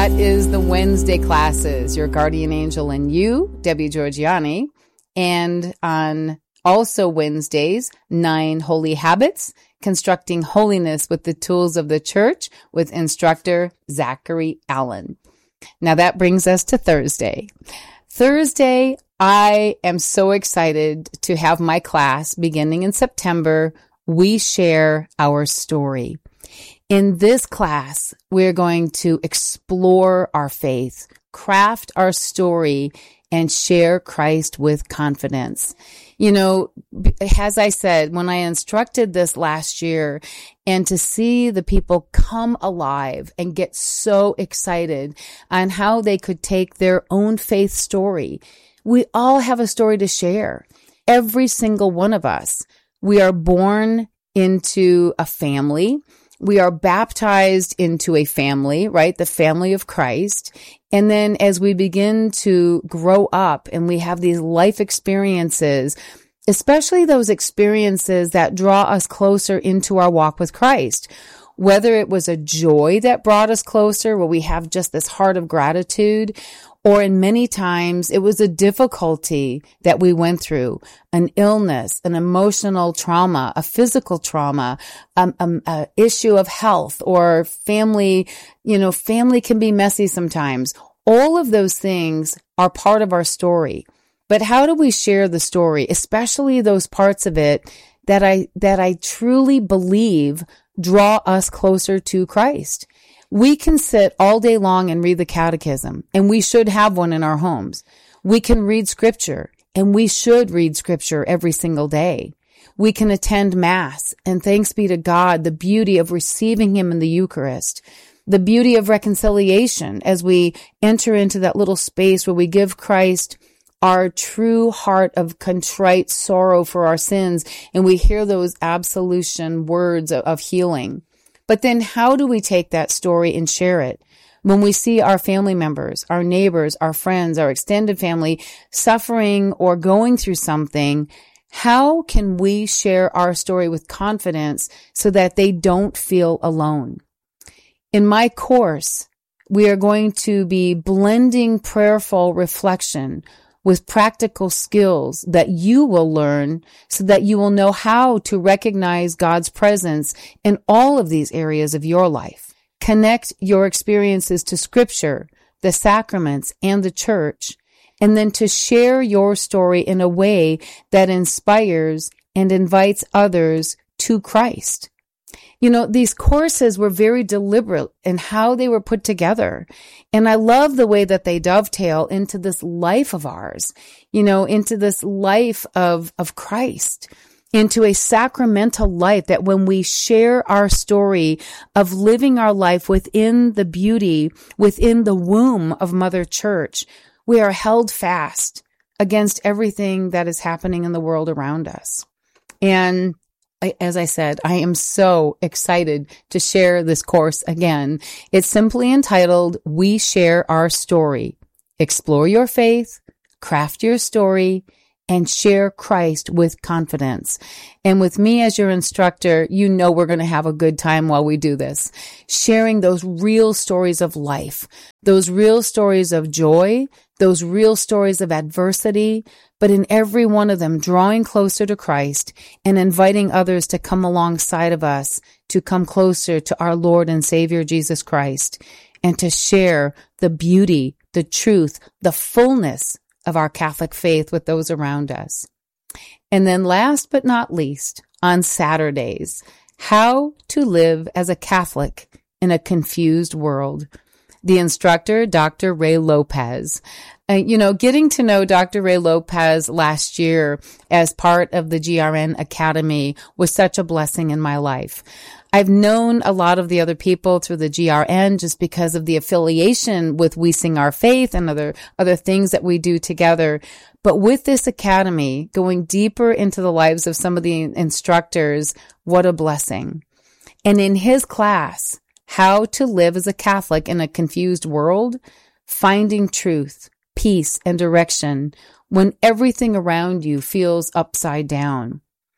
That is the Wednesday classes, Your Guardian Angel and You, Debbie Georgianni. And on also Wednesdays, 9 Holy Habits, Constructing Holiness with the Tools of the Church with instructor Zachary Allen. Now that brings us to Thursday. Thursday, I am so excited to have my class beginning in September. We share our story. In this class, we're going to explore our faith, craft our story, and share Christ with confidence. You know, as I said, when I instructed this last year, and to see the people come alive and get so excited on how they could take their own faith story. We all have a story to share. Every single one of us. We are born into a family. We are baptized into a family, right? The family of Christ. And then as we begin to grow up and we have these life experiences, especially those experiences that draw us closer into our walk with Christ, whether it was a joy that brought us closer, where we have just this heart of gratitude, or in many times it was a difficulty that we went through, an illness, an emotional trauma, a physical trauma, a issue of health, or family. You know, family can be messy sometimes. All of those things are part of our story. But how do we share the story, especially those parts of it that I truly believe draw us closer to Christ? We can sit all day long and read the catechism, and we should have one in our homes. We can read scripture, and we should read scripture every single day. We can attend Mass, and thanks be to God, the beauty of receiving Him in the Eucharist, the beauty of reconciliation as we enter into that little space where we give Christ our true heart of contrite sorrow for our sins, and we hear those absolution words of healing. But then how do we take that story and share it? When we see our family members, our neighbors, our friends, our extended family suffering or going through something, how can we share our story with confidence so that they don't feel alone? In my course, we are going to be blending prayerful reflection with practical skills that you will learn so that you will know how to recognize God's presence in all of these areas of your life. Connect your experiences to Scripture, the sacraments, and the church, and then to share your story in a way that inspires and invites others to Christ. You know, these courses were very deliberate in how they were put together. And I love the way that they dovetail into this life of ours, you know, into this life of Christ, into a sacramental life that when we share our story of living our life within the beauty, within the womb of Mother Church, we are held fast against everything that is happening in the world around us. And as I said, I am so excited to share this course again. It's simply entitled, We Share Our Story. Explore your faith, craft your story, and share Christ with confidence. And with me as your instructor, you know we're going to have a good time while we do this, sharing those real stories of life, those real stories of joy, those real stories of adversity, but in every one of them, drawing closer to Christ and inviting others to come alongside of us to come closer to our Lord and Savior, Jesus Christ, and to share the beauty, the truth, the fullness of our Catholic faith with those around us. And then last but not least, on Saturdays, how to live as a Catholic in a confused world. The instructor, Dr. Ray Lopez. Getting to know Dr. Ray Lopez last year as part of the GRN Academy was such a blessing in my life. I've known a lot of the other people through the GRN just because of the affiliation with We Sing Our Faith and other things that we do together. But with this academy, going deeper into the lives of some of the instructors, what a blessing. And in his class, How to Live as a Catholic in a Confused World, finding truth, peace, and direction when everything around you feels upside down.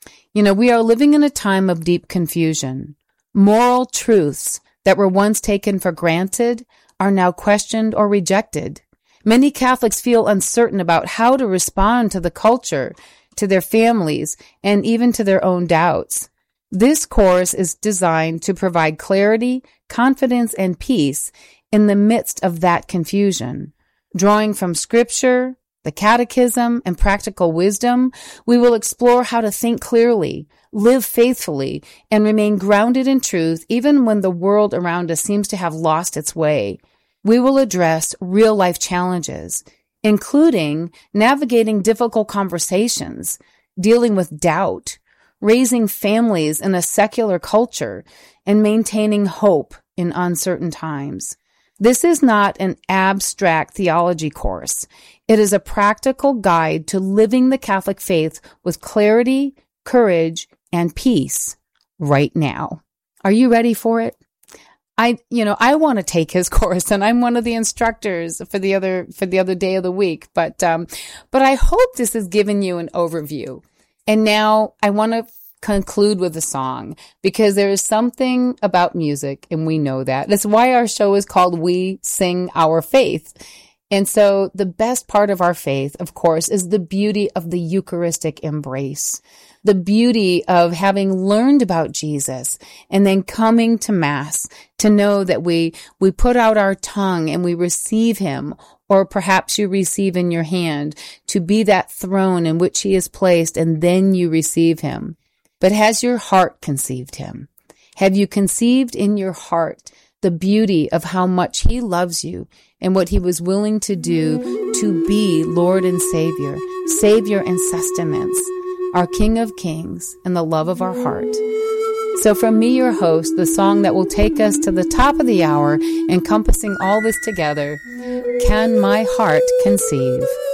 We are living in a time of deep confusion. Moral truths that were once taken for granted are now questioned or rejected. Many Catholics feel uncertain about how to respond to the culture, to their families, and even to their own doubts. This course is designed to provide clarity, confidence, and peace in the midst of that confusion. Drawing from Scripture, the Catechism, and practical wisdom, we will explore how to think clearly, live faithfully, and remain grounded in truth even when the world around us seems to have lost its way. We will address real-life challenges, including navigating difficult conversations, dealing with doubt, raising families in a secular culture, and maintaining hope in uncertain times. This is not an abstract theology course. It is a practical guide to living the Catholic faith with clarity, courage, and peace right now. Are you ready for it? I want to take his course, and I'm one of the instructors for the other day of the week. But I hope this has given you an overview. And now I want to conclude with a song, because there is something about music, and we know that. That's why our show is called We Sing Our Faith. And so the best part of our faith, of course, is the beauty of the Eucharistic embrace, the beauty of having learned about Jesus and then coming to Mass to know that we put out our tongue and we receive him, or perhaps you receive in your hand, to be that throne in which he is placed, and then you receive him. But has your heart conceived him? Have you conceived in your heart the beauty of how much he loves you and what he was willing to do to be Lord and Savior and sustenance, our King of Kings and the love of our heart? So from me, your host, the song that will take us to the top of the hour, encompassing all this together, Can My Heart Conceive?